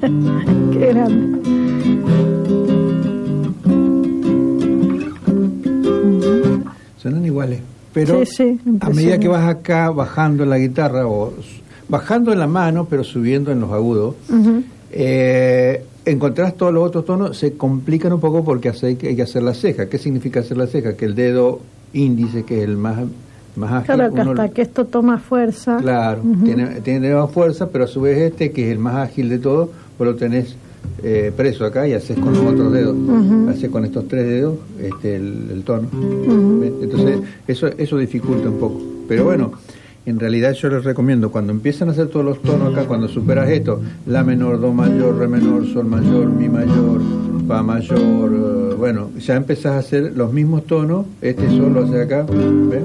Qué grande. Suenan iguales, pero Sí, a medida que vas acá bajando en la guitarra o bajando en la mano, pero subiendo en los agudos, encontrás todos los otros tonos, se complican un poco porque hay que hacer la ceja. ¿Qué significa hacer la ceja? Que el dedo índice, que es el más ágil, Claro, que hasta que esto toma fuerza. Claro, tiene más fuerza, pero a su vez que es el más ágil de todo, vos lo tenés preso acá y haces con los otros dedos, haces con estos 3 dedos el tono. Entonces eso dificulta un poco, pero bueno, en realidad yo les recomiendo, cuando empiezan a hacer todos los tonos acá, cuando superas esto, la menor, do mayor, re menor, sol mayor, mi mayor, fa mayor, bueno, ya empezás a hacer los mismos tonos, sol lo hace acá, ¿ves?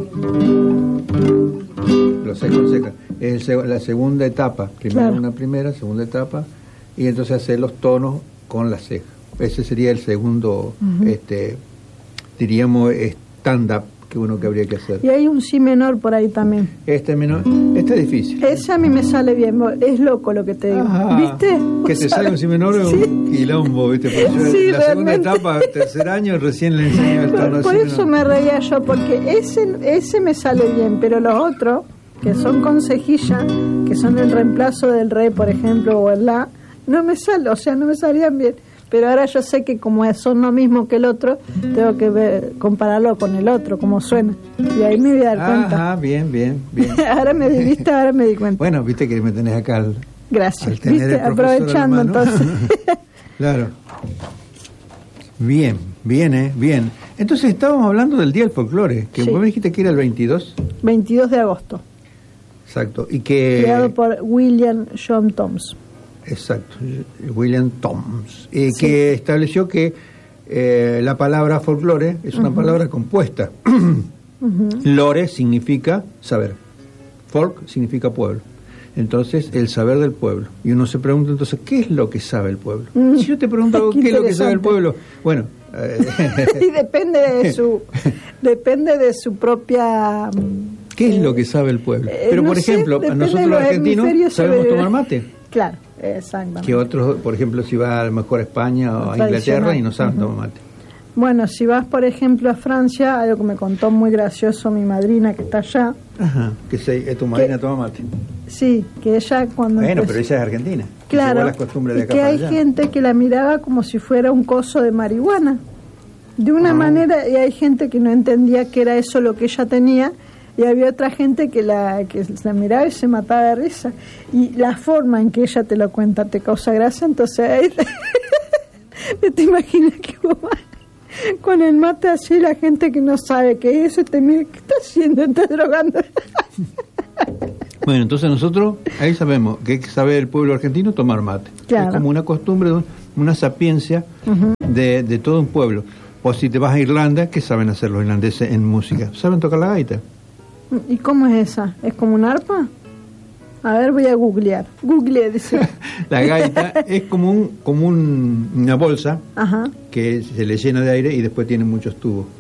Lo haces con ceja, es la segunda etapa, primero una primera, segunda etapa, y entonces hacer los tonos con la ceja. Ese sería el segundo, diríamos, stand-up que habría que hacer. Y hay un si menor por ahí también. Menor, es difícil. Ese a mí me sale bien, es loco lo que te digo. ¿Viste? Que te salga un si menor es un quilombo, ¿viste? Porque Sí, la segunda etapa, tercer año, recién le enseño el tono. Por eso me reía yo, porque ese me sale bien, pero los otros, que son con cejilla, que son el reemplazo del re, por ejemplo, o el la, no me sale, o sea, no me salían bien. Pero ahora yo sé que como son lo mismo que el otro, tengo que compararlo con el otro, como suena. Y ahí me voy a dar cuenta. Ah, bien. Ahora me di cuenta. Bueno, viste que me tenés acá Gracias. al tener ¿Viste? el profesor Aprovechando en la mano. entonces. Claro. Bien. Entonces estábamos hablando del Día del Folclore, que vos me dijiste que era el 22. 22 de agosto. Exacto. Y que... Creado por William John Thoms. Exacto, William Thoms, que estableció que la palabra folclore es una palabra compuesta. Lore significa saber, folk significa pueblo. Entonces, el saber del pueblo. Y uno se pregunta entonces, ¿qué es lo que sabe el pueblo? Si yo te pregunto, ¿qué es lo que sabe el pueblo? Bueno... y depende de su propia... ¿Qué es lo que sabe el pueblo? Pero, por ejemplo, nosotros los argentinos sabemos tomar mate. Claro, exactamente. Que otros, por ejemplo, si vas a lo mejor a España o a Inglaterra y no saben tomar mate. Bueno, si vas, por ejemplo, a Francia, algo que me contó muy gracioso mi madrina que está allá. Ajá, tu madrina toma mate. Sí, que ella cuando... Bueno, pero ella es argentina. Claro, las costumbres de acá que para hay allá. gente que la miraba como si fuera un coso de marihuana. De una manera, y hay gente que no entendía que era eso lo que ella tenía, y había otra gente que la miraba y se mataba de risa. Y la forma en que ella te lo cuenta te causa gracia, entonces ahí te imaginas que vos vas con el mate así, la gente que no sabe qué es eso, te mira, ¿qué está haciendo? ¿Estás drogando? Bueno, entonces nosotros ahí sabemos que sabe el pueblo argentino tomar mate. Claro. Es como una costumbre, una sapiencia de todo un pueblo. O si te vas a Irlanda, ¿qué saben hacer los irlandeses en música? ¿Saben tocar la gaita? ¿Y cómo es esa? ¿Es como un arpa? A ver, voy a googlear. Google, dice. La gaita es como una bolsa Ajá. que se le llena de aire y después tiene muchos tubos.